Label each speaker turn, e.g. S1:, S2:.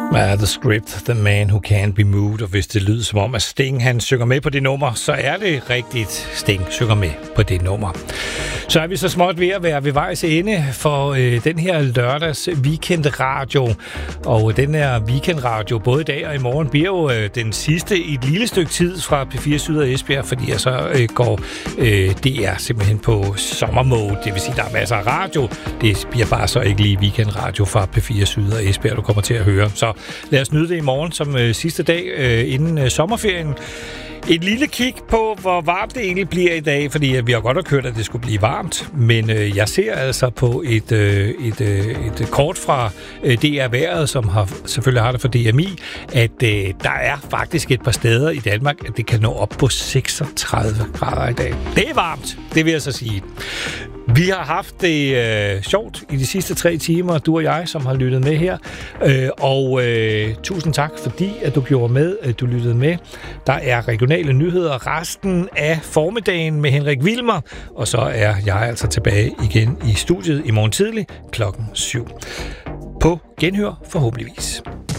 S1: The Script, The Man Who Can't Be Moved. Og hvis det lyder som om, at Sting han synger med på det nummer, så er det rigtigt. Sting synger med på det nummer. Så er vi så småt ved at være ved vejs ende for den her lørdags weekendradio. Og den her weekendradio, både i dag og i morgen, bliver jo den sidste i et lille stykke tid fra P4 Syd og Esbjerg, fordi jeg så går DR simpelthen på sommermode. Det vil sige, der er masser af radio. Det bliver bare så ikke lige weekendradio fra P4 Syd og Esbjerg, du kommer til at høre. Så lad os nyde det i morgen som sidste dag inden sommerferien. Et lille kig på, hvor varmt det egentlig bliver i dag, fordi vi har godt hørt, at det skulle blive varmt, men jeg ser altså på et kort fra DR Vejret, som selvfølgelig har det for DMI, at der er faktisk et par steder i Danmark, at det kan nå op på 36 grader i dag. Det er varmt, det vil jeg så sige. Vi har haft det sjovt i de sidste 3 timer, du og jeg, som har lyttet med her. Og tusind tak, fordi at du gjorde med, at du lyttede med. Der er regionale nyheder resten af formiddagen med Henrik Wilmer. Og så er jeg altså tilbage igen i studiet i morgen tidlig 7:00. På genhør forhåbentligvis.